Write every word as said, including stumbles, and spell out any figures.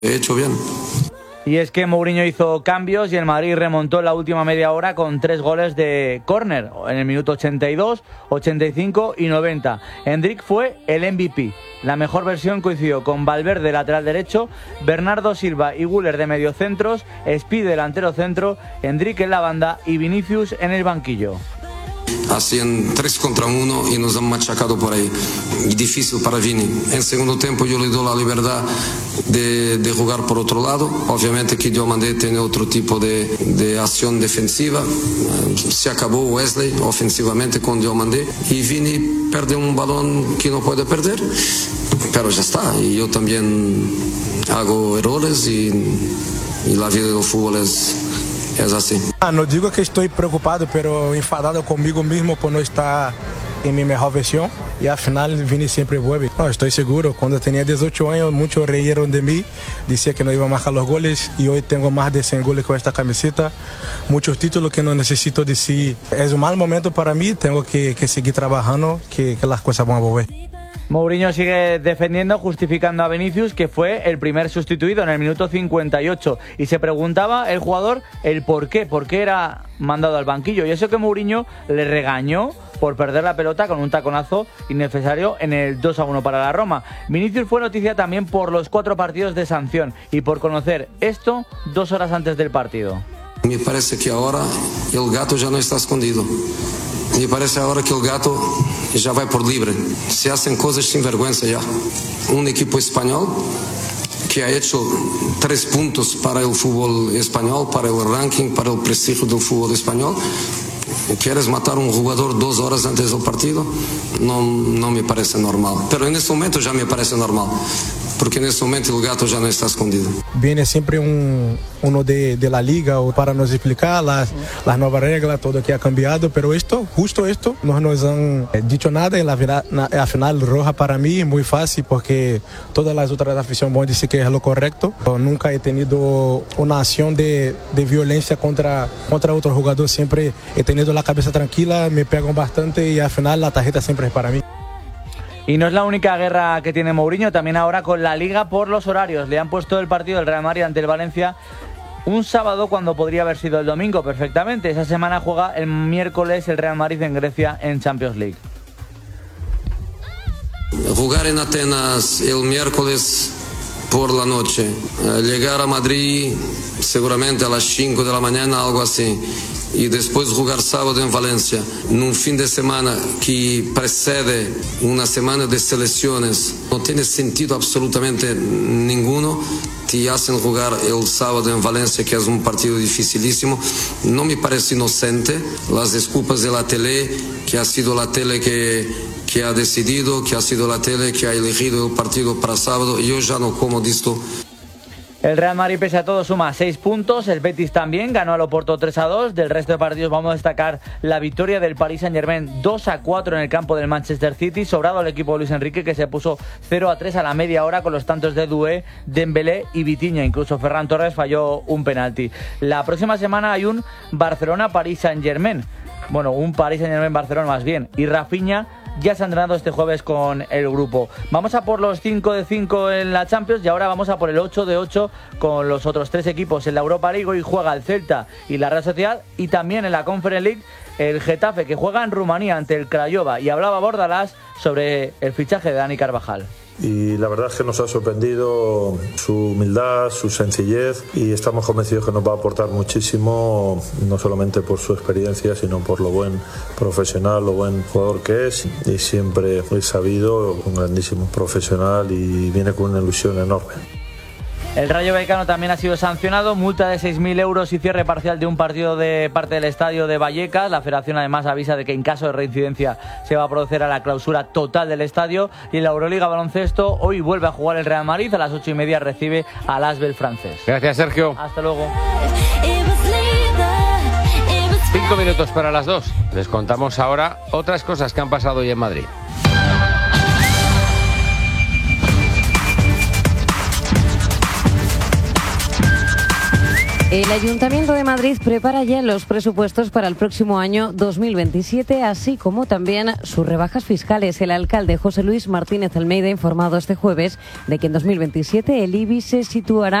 He hecho bien. Y es que Mourinho hizo cambios y el Madrid remontó en la última media hora con tres goles de córner en el minuto ochenta y dos, ochenta y cinco y noventa. Endrick fue el M V P. La mejor versión coincidió con Valverde, lateral derecho, Bernardo Silva y Güler de mediocentros, Speed delantero centro, Endrick en la banda y Vinicius en el banquillo. Hacían tres contra uno y nos han machacado por ahí. Difícil para Vini. En segundo tiempo yo le doy la libertad de, de jugar por otro lado. Obviamente que Diomandé tiene otro tipo de, de acción defensiva. Se acabó Wesley ofensivamente con Diomandé y Vini pierde un balón que no puede perder. Pero ya está. Y yo también hago errores y, y la vida del fútbol es... es así. Ah, no digo que estoy preocupado, pero enfadado conmigo mismo por no estar en mi mejor versión. Y al final Vini siempre vuelve. No, estoy seguro. Cuando tenía dieciocho años, muchos reyeron de mí. Decía que no iba a marcar los goles. Y hoy tengo más de cien goles con esta camiseta. Muchos títulos que no necesito decir. Es un mal momento para mí. Tengo que, que seguir trabajando, que, que las cosas van a volver. Mourinho sigue defendiendo, justificando a Vinicius, que fue el primer sustituido en el minuto cincuenta y ocho. Y se preguntaba el jugador el por qué, por qué era mandado al banquillo. Y eso que Mourinho le regañó por perder la pelota con un taconazo innecesario en el dos a uno para la Roma. Vinicius fue noticia también por los cuatro partidos de sanción y por conocer esto dos horas antes del partido. Me parece que ahora el gato ya no está escondido. Me parece ahora que el gato ya va por libre. Se hacen cosas sin vergüenza ya. Un equipo español que ha hecho tres puntos para el fútbol español, para el ranking, para el prestigio del fútbol español. ¿Quieres matar a un jugador dos horas antes del partido? No, no me parece normal. Pero en este momento ya me parece normal. Porque en este momento el gato ya no está escondido. Viene siempre un, uno de, de la liga para nos explicar las, las nuevas reglas, todo que ha cambiado, pero esto, justo esto, no nos han dicho nada y la, la, la final roja para mí es muy fácil porque todas las otras aficiones van a decir que es lo correcto. Yo nunca he tenido una acción de, de violencia contra, contra otro jugador, siempre he tenido la cabeza tranquila, me pegan bastante y al final la tarjeta siempre es para mí. Y no es la única guerra que tiene Mourinho, también ahora con la Liga por los horarios. Le han puesto el partido del Real Madrid ante el Valencia un sábado cuando podría haber sido el domingo perfectamente. Esa semana juega el miércoles el Real Madrid en Grecia en Champions League. Jugar en Atenas el miércoles por la noche, llegar a Madrid seguramente a las cinco de la mañana, algo así. Y después jugar sábado en Valencia, en un fin de semana que precede una semana de selecciones, no tiene sentido absolutamente ninguno. Te hacen jugar el sábado en Valencia, que es un partido dificilísimo. No me parece inocente las disculpas de la tele, que ha sido la tele que, que ha decidido, que ha sido la tele que ha elegido el partido para sábado. Yo ya no como de esto. El Real Madrid, pese a todo, suma seis puntos. El Betis también ganó al Oporto tres a dos. Del resto de partidos vamos a destacar la victoria del Paris Saint-Germain dos a cuatro en el campo del Manchester City. Sobrado el equipo de Luis Enrique, que se puso cero a tres a la media hora con los tantos de Doué, Dembélé y Vitinha. Incluso Ferran Torres falló un penalti. La próxima semana hay un Barcelona-Paris Saint-Germain. Bueno, un Paris Saint-Germain-Barcelona más bien. Y Rafinha ya se ha entrenado este jueves con el grupo. Vamos a por los cinco de cinco en la Champions y ahora vamos a por el ocho de ocho con los otros tres equipos en la Europa League. Hoy juega el Celta y la Real Sociedad, y también en la Conference League el Getafe, que juega en Rumanía ante el Craiova. Y hablaba Bordalás sobre el fichaje de Dani Carvajal. Y la verdad es que nos ha sorprendido su humildad, su sencillez, y estamos convencidos que nos va a aportar muchísimo, no solamente por su experiencia, sino por lo buen profesional, lo buen jugador que es, y siempre he sabido, un grandísimo profesional, y viene con una ilusión enorme. El Rayo Vallecano también ha sido sancionado, multa de seis mil euros y cierre parcial de un partido de parte del estadio de Vallecas. La federación además avisa de que en caso de reincidencia se va a proceder a la clausura total del estadio. Y en la Euroliga baloncesto hoy vuelve a jugar el Real Madrid, a las ocho y media recibe al Asvel francés. Gracias, Sergio. Hasta luego. Cinco minutos para las dos. Les contamos ahora otras cosas que han pasado hoy en Madrid. El Ayuntamiento de Madrid prepara ya los presupuestos para el próximo año dos mil veintisiete, así como también sus rebajas fiscales. El alcalde José Luis Martínez Almeida ha informado este jueves de que en dos mil veintisiete el I B I se situará